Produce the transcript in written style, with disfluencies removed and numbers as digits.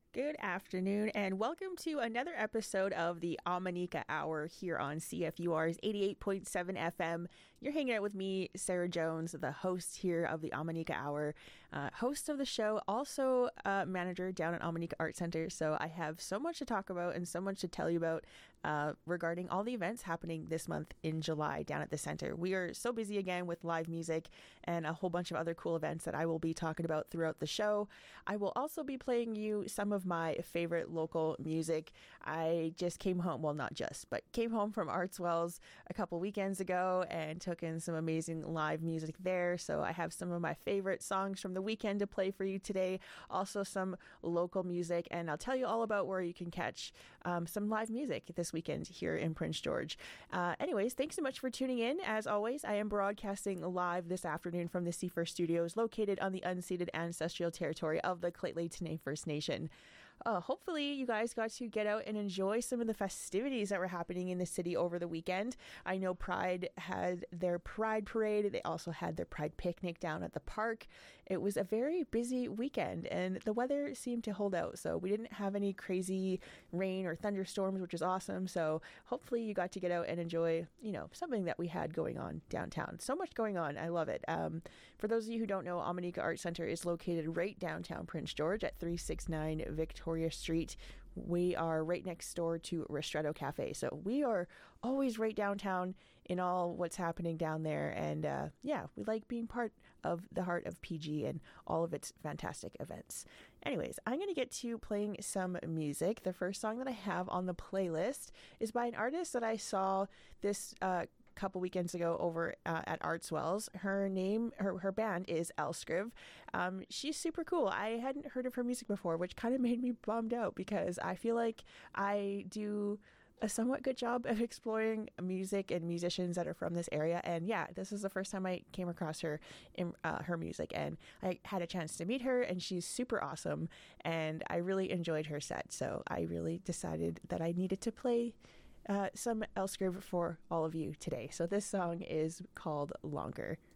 Good afternoon, and welcome to another episode of the Amanika Hour here on CFUR's 88.7 FM. You're hanging out with me, Sarah Jones, the host here of the Amanika Hour, host of the show, also manager down at Amanika Art Center. So I have so much to talk about and so much to tell you about regarding all the events happening this month in July down at the center. We are so busy again with live music and a whole bunch of other cool events that I will be talking about throughout the show. I will also be playing you some of my favorite local music. I just came home, well, not just, but came home from Artswells a couple weekends ago and took in some amazing live music there. So I have some of my favorite songs from the weekend to play for you today. Also some local music, and I'll tell you all about where you can catch some live music this weekend here in Prince George. Anyways, thanks so much for tuning in. As always, I am broadcasting live this afternoon from the Seafir Studios located on the unceded ancestral territory of the Lheidli T'enneh First Nation. Hopefully you guys got to get out and enjoy some of the festivities that were happening in the city over the weekend. I know Pride had their Pride Parade. They also had their Pride Picnic down at the park. It was a very busy weekend and the weather seemed to hold out. So we didn't have any crazy rain or thunderstorms, which is awesome. So hopefully you got to get out and enjoy, something that we had going on downtown. So much going on. I love it. For those of you who don't know, Amanika Art Center is located right downtown Prince George at 369 Victoria Street. We are right next door to Ristretto Cafe. So we are always right downtown in all what's happening down there. And we like being part of the heart of PG and all of its fantastic events. Anyways, I'm going to get to playing some music. The first song that I have on the playlist is by an artist that I saw this couple weekends ago over at Artswells. Her band is Elscriv. She's super cool. I hadn't heard of her music before, which kind of made me bummed out because I feel like I do a somewhat good job of exploring music and musicians that are from this area. And yeah, this is the first time I came across her in her music, and I had a chance to meet her, and she's super awesome, and I really enjoyed her set. So I really decided that I needed to play some Elscriv for all of you today. So this song is called Longer.